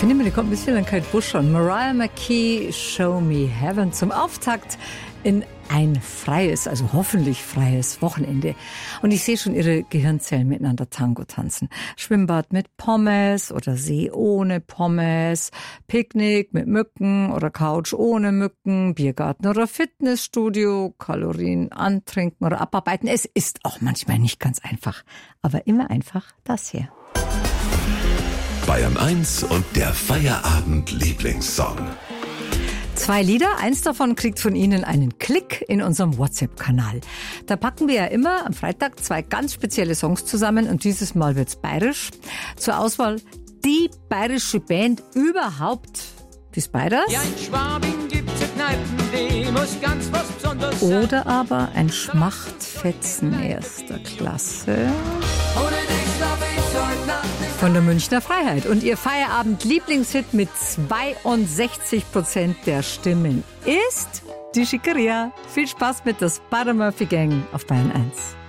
finde mir, die kommt ein bisschen an Kate Bush schon. Mariah McKee, Show Me Heaven zum Auftakt in ein freies, also hoffentlich freies Wochenende. Und ich sehe schon ihre Gehirnzellen miteinander Tango tanzen. Schwimmbad mit Pommes oder See ohne Pommes, Picknick mit Mücken oder Couch ohne Mücken, Biergarten oder Fitnessstudio, Kalorien antrinken oder abarbeiten. Es ist auch manchmal nicht ganz einfach, aber immer einfach das hier. Bayern 1 und der Feierabend-Lieblingssong. 2 Lieder, eins davon kriegt von Ihnen einen Klick in unserem WhatsApp-Kanal. Da packen wir ja immer am Freitag 2 ganz spezielle Songs zusammen und dieses Mal wird's bayerisch. Zur Auswahl die bayerische Band überhaupt, die Spiders. Ja, in Schwabing gibt's Kneipen, die muss ganz was Besonderes sein. Oder aber ein Schmachtfetzen erster Klasse. Ohne dich schlaf ich heute Nacht nicht. Von der Münchner Freiheit. Und Ihr Feierabend-Lieblingshit mit 62% der Stimmen ist die Schickeria. Viel Spaß mit der Spider-Murphy Gang auf Bayern 1.